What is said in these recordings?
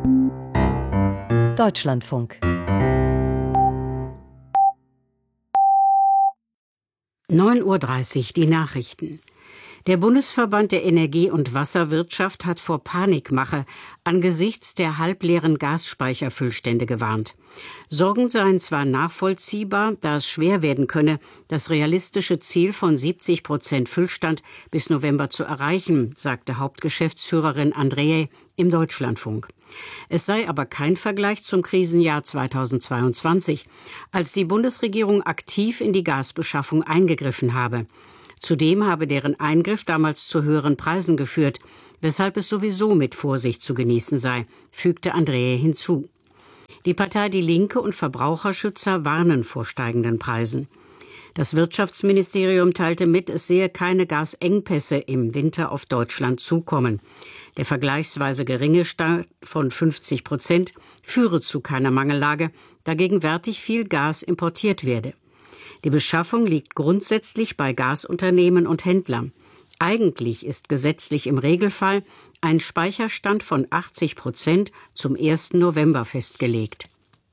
Deutschlandfunk. 9:30 Uhr, die Nachrichten. Der Bundesverband der Energie- und Wasserwirtschaft hat vor Panikmache angesichts der halbleeren Gasspeicherfüllstände gewarnt. Sorgen seien zwar nachvollziehbar, da es schwer werden könne, das realistische Ziel von 70% Füllstand bis November zu erreichen, sagte Hauptgeschäftsführerin André im Deutschlandfunk. Es sei aber kein Vergleich zum Krisenjahr 2022, als die Bundesregierung aktiv in die Gasbeschaffung eingegriffen habe. Zudem habe deren Eingriff damals zu höheren Preisen geführt, weshalb es sowieso mit Vorsicht zu genießen sei, fügte André hinzu. Die Partei Die Linke und Verbraucherschützer warnen vor steigenden Preisen. Das Wirtschaftsministerium teilte mit, es sehe keine Gasengpässe im Winter auf Deutschland zukommen. Der vergleichsweise geringe Stand von 50% führe zu keiner Mangellage, da gegenwärtig viel Gas importiert werde. Die Beschaffung liegt grundsätzlich bei Gasunternehmen und Händlern. Eigentlich ist gesetzlich im Regelfall ein Speicherstand von 80% zum 1. November festgelegt.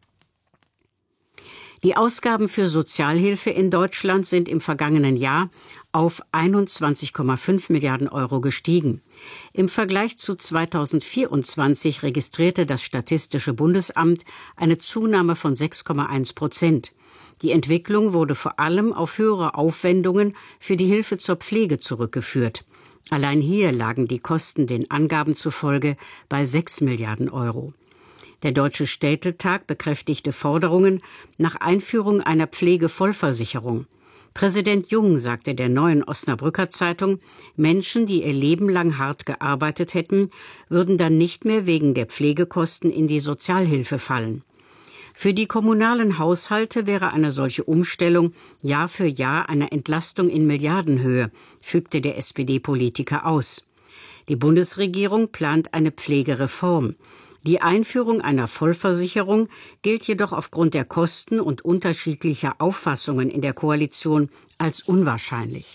Die Ausgaben für Sozialhilfe in Deutschland sind im vergangenen Jahr auf 21,5 Milliarden Euro gestiegen. Im Vergleich zu 2024 registrierte das Statistische Bundesamt eine Zunahme von 6,1%. Die Entwicklung wurde vor allem auf höhere Aufwendungen für die Hilfe zur Pflege zurückgeführt. Allein hier lagen die Kosten den Angaben zufolge bei 6 Milliarden Euro. Der Deutsche Städtetag bekräftigte Forderungen nach Einführung einer Pflegevollversicherung. Präsident Jung sagte der Neuen Osnabrücker Zeitung, Menschen, die ihr Leben lang hart gearbeitet hätten, würden dann nicht mehr wegen der Pflegekosten in die Sozialhilfe fallen. Für die kommunalen Haushalte wäre eine solche Umstellung Jahr für Jahr eine Entlastung in Milliardenhöhe, fügte der SPD-Politiker aus. Die Bundesregierung plant eine Pflegereform. Die Einführung einer Vollversicherung gilt jedoch aufgrund der Kosten und unterschiedlicher Auffassungen in der Koalition als unwahrscheinlich.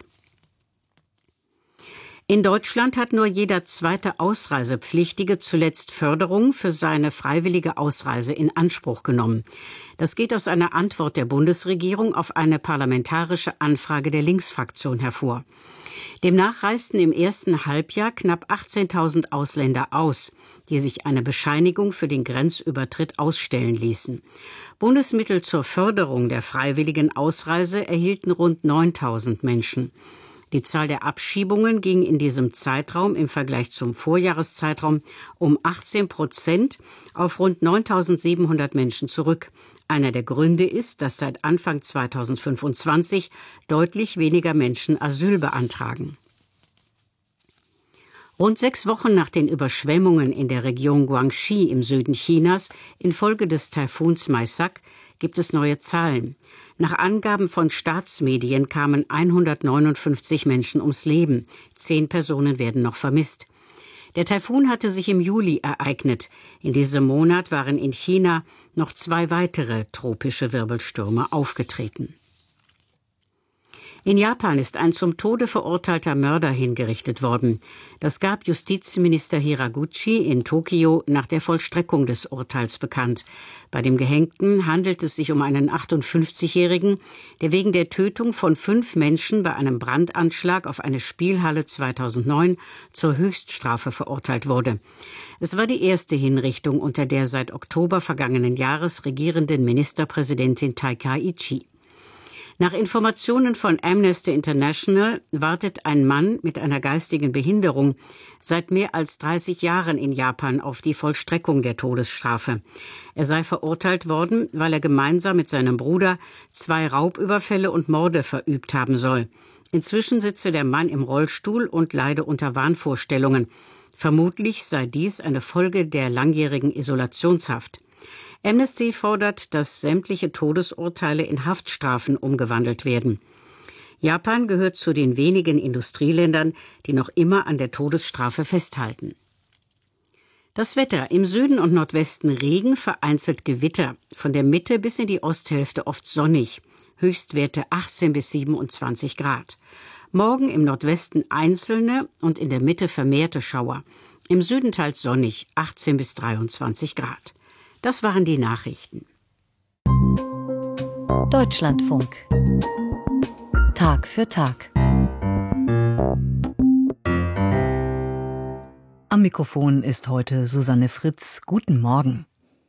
In Deutschland hat nur jeder zweite Ausreisepflichtige zuletzt Förderung für seine freiwillige Ausreise in Anspruch genommen. Das geht aus einer Antwort der Bundesregierung auf eine parlamentarische Anfrage der Linksfraktion hervor. Demnach reisten im ersten Halbjahr knapp 18.000 Ausländer aus, die sich eine Bescheinigung für den Grenzübertritt ausstellen ließen. Bundesmittel zur Förderung der freiwilligen Ausreise erhielten rund 9.000 Menschen. Die Zahl der Abschiebungen ging in diesem Zeitraum im Vergleich zum Vorjahreszeitraum um 18% auf rund 9.700 Menschen zurück. Einer der Gründe ist, dass seit Anfang 2025 deutlich weniger Menschen Asyl beantragen. Rund 6 Wochen nach den Überschwemmungen in der Region Guangxi im Süden Chinas infolge des Taifuns Maisak gibt es neue Zahlen. Nach Angaben von Staatsmedien kamen 159 Menschen ums Leben. 10 Personen werden noch vermisst. Der Taifun hatte sich im Juli ereignet. In diesem Monat waren in China noch 2 weitere tropische Wirbelstürme aufgetreten. In Japan ist ein zum Tode verurteilter Mörder hingerichtet worden. Das gab Justizminister Hiraguchi in Tokio nach der Vollstreckung des Urteils bekannt. Bei dem Gehängten handelt es sich um einen 58-Jährigen, der wegen der Tötung von 5 Menschen bei einem Brandanschlag auf eine Spielhalle 2009 zur Höchststrafe verurteilt wurde. Es war die erste Hinrichtung unter der seit Oktober vergangenen Jahres regierenden Ministerpräsidentin Takaichi. Nach Informationen von Amnesty International wartet ein Mann mit einer geistigen Behinderung seit mehr als 30 Jahren in Japan auf die Vollstreckung der Todesstrafe. Er sei verurteilt worden, weil er gemeinsam mit seinem Bruder 2 Raubüberfälle und Morde verübt haben soll. Inzwischen sitze der Mann im Rollstuhl und leide unter Wahnvorstellungen. Vermutlich sei dies eine Folge der langjährigen Isolationshaft. Amnesty fordert, dass sämtliche Todesurteile in Haftstrafen umgewandelt werden. Japan gehört zu den wenigen Industrieländern, die noch immer an der Todesstrafe festhalten. Das Wetter: im Süden und Nordwesten Regen, vereinzelt Gewitter, von der Mitte bis in die Osthälfte oft sonnig, Höchstwerte 18 bis 27 Grad. Morgen im Nordwesten einzelne und in der Mitte vermehrte Schauer. Im Süden teils sonnig, 18 bis 23 Grad. Das waren die Nachrichten. Deutschlandfunk. Tag für Tag. Am Mikrofon ist heute Susanne Fritz. Guten Morgen.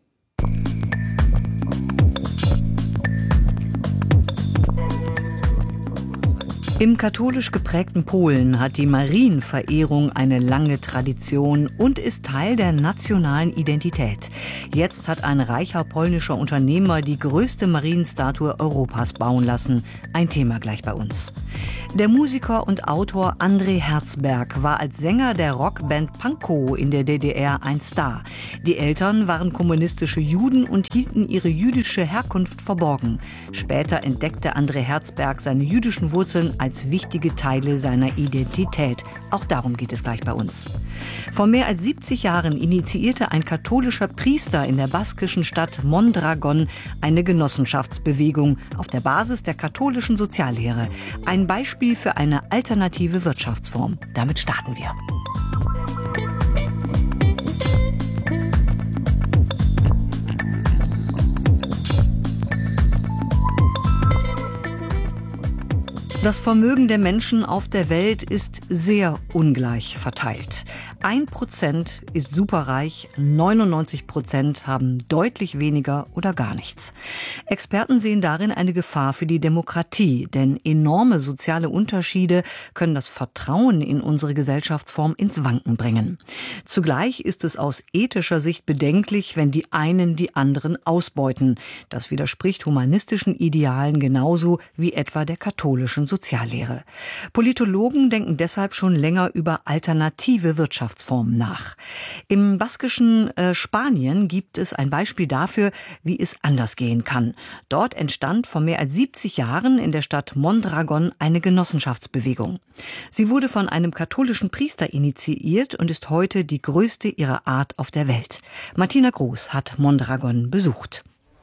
Im katholisch geprägten Polen hat die Marienverehrung eine lange Tradition und ist Teil der nationalen Identität. Jetzt hat ein reicher polnischer Unternehmer die größte Marienstatue Europas bauen lassen. Ein Thema gleich bei uns. Der Musiker und Autor André Herzberg war als Sänger der Rockband Pankow in der DDR ein Star. Die Eltern waren kommunistische Juden und hielten ihre jüdische Herkunft verborgen. Später entdeckte André Herzberg seine jüdischen Wurzeln als wichtige Teile seiner Identität. Auch darum geht es gleich bei uns. Vor mehr als 70 Jahren initiierte ein katholischer Priester in der baskischen Stadt Mondragon eine Genossenschaftsbewegung auf der Basis der katholischen Soziallehre. Ein Beispiel für eine alternative Wirtschaftsform. Damit starten wir. Das Vermögen der Menschen auf der Welt ist sehr ungleich verteilt. 1% ist superreich, 99% haben deutlich weniger oder gar nichts. Experten sehen darin eine Gefahr für die Demokratie, denn enorme soziale Unterschiede können das Vertrauen in unsere Gesellschaftsform ins Wanken bringen. Zugleich ist es aus ethischer Sicht bedenklich, wenn die einen die anderen ausbeuten. Das widerspricht humanistischen Idealen genauso wie etwa der katholischen Soziallehre. Politologen denken deshalb schon länger über alternative Wirtschaftsformen nach. Im baskischen Spanien gibt es ein Beispiel dafür, wie es anders gehen kann. Dort entstand vor mehr als 70 Jahren in der Stadt Mondragon eine Genossenschaftsbewegung. Sie wurde von einem katholischen Priester initiiert und ist heute die größte ihrer Art auf der Welt. Martina Groß hat Mondragon besucht.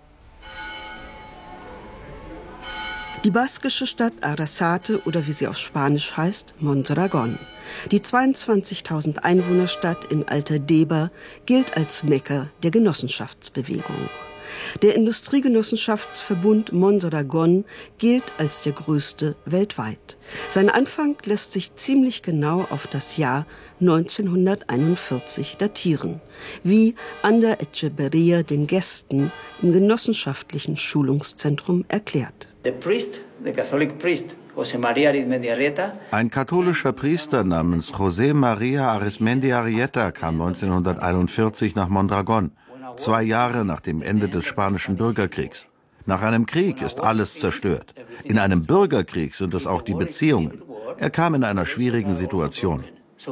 Die baskische Stadt Arrasate oder wie sie auf Spanisch heißt, Mondragon. Die 22.000 Einwohnerstadt in Alta Deba gilt als Mekka der Genossenschaftsbewegung. Der Industriegenossenschaftsverbund Mondragon gilt als der größte weltweit. Sein Anfang lässt sich ziemlich genau auf das Jahr 1941 datieren, wie Ander Echeverría den Gästen im genossenschaftlichen Schulungszentrum erklärt. Ein katholischer Priester namens José María Arizmendi Arrieta kam 1941 nach Mondragon, 2 Jahre nach dem Ende des Spanischen Bürgerkriegs. Nach einem Krieg ist alles zerstört. In einem Bürgerkrieg sind es auch die Beziehungen. Er kam in einer schwierigen Situation.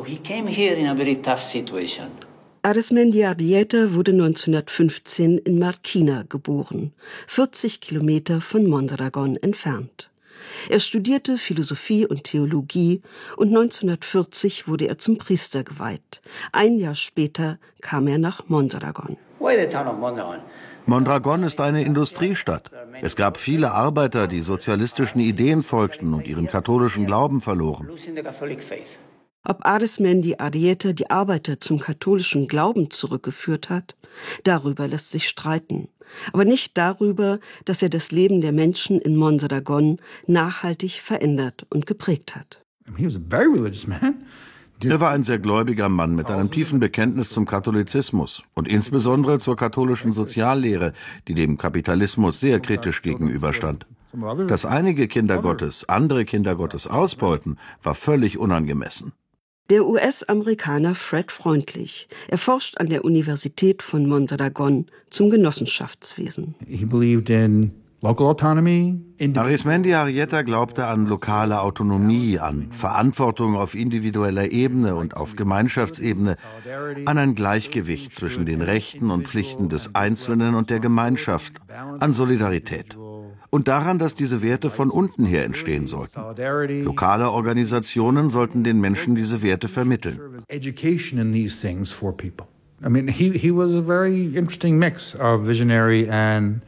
Arizmendi Arrieta wurde 1915 in Marquina geboren, 40 Kilometer von Mondragon entfernt. Er studierte Philosophie und Theologie und 1940 wurde er zum Priester geweiht. Ein Jahr später kam er nach Mondragon. Mondragon ist eine Industriestadt. Es gab viele Arbeiter, die sozialistischen Ideen folgten und ihren katholischen Glauben verloren. Ob Arizmendi Arrieta die Arbeiter zum katholischen Glauben zurückgeführt hat, darüber lässt sich streiten. Aber nicht darüber, dass er das Leben der Menschen in Mondragon nachhaltig verändert und geprägt hat. Er war ein sehr gläubiger Mann mit einem tiefen Bekenntnis zum Katholizismus und insbesondere zur katholischen Soziallehre, die dem Kapitalismus sehr kritisch gegenüberstand. Dass einige Kinder Gottes andere Kinder Gottes ausbeuten, war völlig unangemessen. Der US-Amerikaner Fred Freundlich. Er forscht an der Universität von Mondragon zum Genossenschaftswesen. Arizmendi Arrieta glaubte an lokale Autonomie, an Verantwortung auf individueller Ebene und auf Gemeinschaftsebene, an ein Gleichgewicht zwischen den Rechten und Pflichten des Einzelnen und der Gemeinschaft, an Solidarität. Und daran, dass diese Werte von unten her entstehen sollten. Lokale Organisationen sollten den Menschen diese Werte vermitteln. He was a very interesting mix of visionary and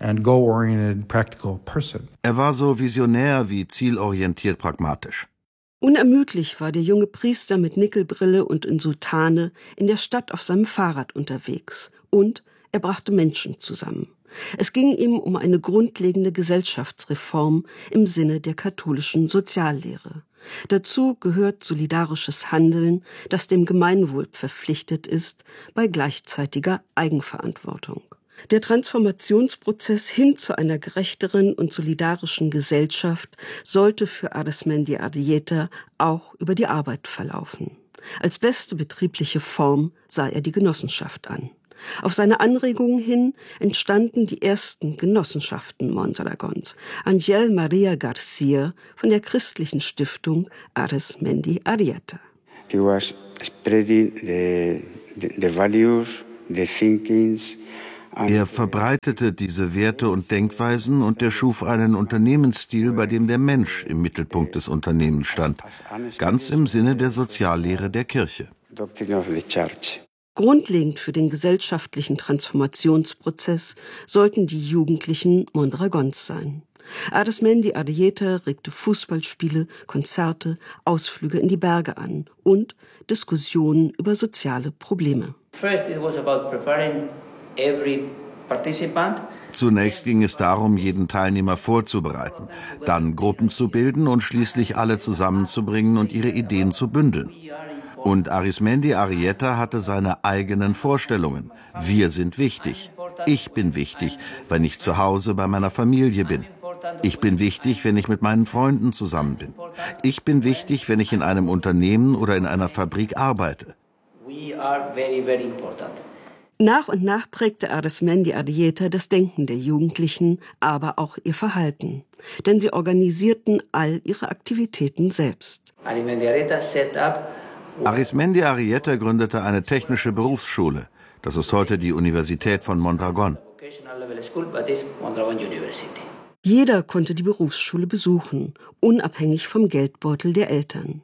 goal-oriented, practical person. Er war so visionär wie zielorientiert pragmatisch. Unermüdlich war der junge Priester mit Nickelbrille und in Soutane in der Stadt auf seinem Fahrrad unterwegs. Und er brachte Menschen zusammen. Es ging ihm um eine grundlegende Gesellschaftsreform im Sinne der katholischen Soziallehre. Dazu gehört solidarisches Handeln, das dem Gemeinwohl verpflichtet ist, bei gleichzeitiger Eigenverantwortung. Der Transformationsprozess hin zu einer gerechteren und solidarischen Gesellschaft sollte für Arismendi Arrieta auch über die Arbeit verlaufen. Als beste betriebliche Form sah er die Genossenschaft an. Auf seine Anregungen hin entstanden die ersten Genossenschaften Mondragons. Ángel María García von der christlichen Stiftung Arismendi Arrieta. He was spreading the values, the thinkings. Er verbreitete diese Werte und Denkweisen und er schuf einen Unternehmensstil, bei dem der Mensch im Mittelpunkt des Unternehmens stand, ganz im Sinne der Soziallehre der Kirche. Grundlegend für den gesellschaftlichen Transformationsprozess sollten die jugendlichen Mondragons sein. Arismendi Arrieta regte Fußballspiele, Konzerte, Ausflüge in die Berge an und Diskussionen über soziale Probleme. Zunächst ging es darum, jeden Teilnehmer vorzubereiten, dann Gruppen zu bilden und schließlich alle zusammenzubringen und ihre Ideen zu bündeln. Und Arismendi Arrieta hatte seine eigenen Vorstellungen. Wir sind wichtig. Ich bin wichtig, wenn ich zu Hause bei meiner Familie bin. Ich bin wichtig, wenn ich mit meinen Freunden zusammen bin. Ich bin wichtig, wenn ich in einem Unternehmen oder in einer Fabrik arbeite. Nach und nach prägte Arismendi Arrieta das Denken der Jugendlichen, aber auch ihr Verhalten. Denn sie organisierten all ihre Aktivitäten selbst. Arismendi Arrieta gründete eine technische Berufsschule. Das ist heute die Universität von Mondragon. Jeder konnte die Berufsschule besuchen, unabhängig vom Geldbeutel der Eltern.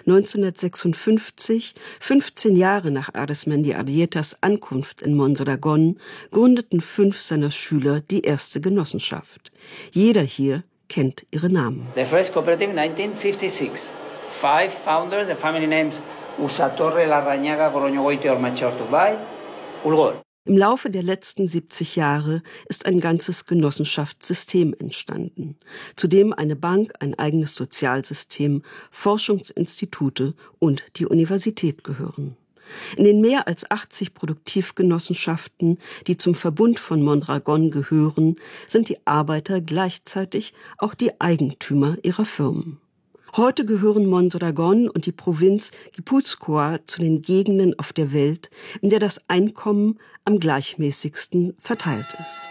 1956, 15 Jahre nach Arismendi Arrietas Ankunft in Mondragon, gründeten 5 seiner Schüler die erste Genossenschaft. Jeder hier kennt ihre Namen. The first cooperative 1956. 5 founders, the family names Usatorre, Larrañaga, Goroñogoite, Ormachor, Tubay, Ulgor. Im Laufe der letzten 70 Jahre ist ein ganzes Genossenschaftssystem entstanden, zu dem eine Bank, ein eigenes Sozialsystem, Forschungsinstitute und die Universität gehören. In den mehr als 80 Produktivgenossenschaften, die zum Verbund von Mondragon gehören, sind die Arbeiter gleichzeitig auch die Eigentümer ihrer Firmen. Heute gehören Mondragon und die Provinz Guipúzcoa zu den Gegenden auf der Welt, in der das Einkommen am gleichmäßigsten verteilt ist.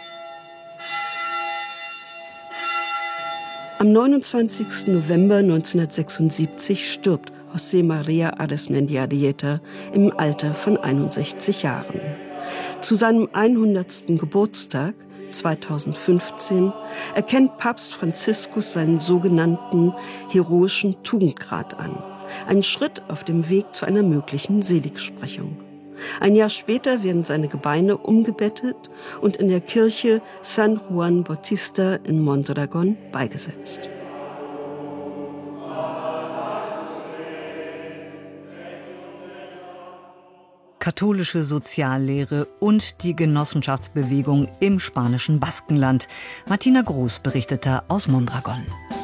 Am 29. November 1976 stirbt José María Arismendi Arrieta im Alter von 61 Jahren. Zu seinem 100. Geburtstag 2015 erkennt Papst Franziskus seinen sogenannten heroischen Tugendgrad an. Einen Schritt auf dem Weg zu einer möglichen Seligsprechung. Ein Jahr später werden seine Gebeine umgebettet und in der Kirche San Juan Bautista in Mondragon beigesetzt. Katholische Soziallehre und die Genossenschaftsbewegung im spanischen Baskenland. Martina Groß berichtete aus Mondragon.